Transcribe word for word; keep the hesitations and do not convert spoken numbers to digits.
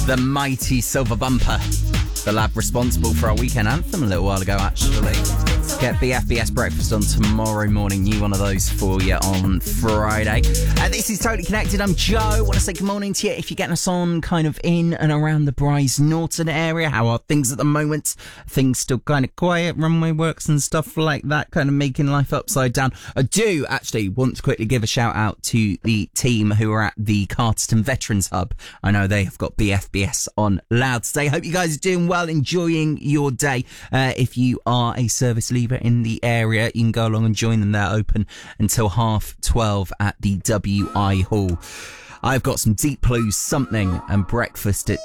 The mighty Silver Bumper, the lab responsible for our weekend anthem a little while ago, actually. Get B F B S Breakfast on tomorrow morning. New one of those for you on Friday. Uh, this is Totally Connected. I'm Joe. I want to say good morning to you. If you're getting us on kind of in and around the Bryce Norton area, how are things at the moment? Things still kind of quiet, runway works and stuff like that, kind of making life upside down. I do actually want to quickly give a shout out to the team who are at the Carterton Veterans Hub. I know they have got B F B S on loud today. Hope you guys are doing well, enjoying your day. Uh, if you are a service leaver in the area, you can go along and join them. They're open until half twelve at the W I Hall. I've got some Deep Blues, Something and breakfast at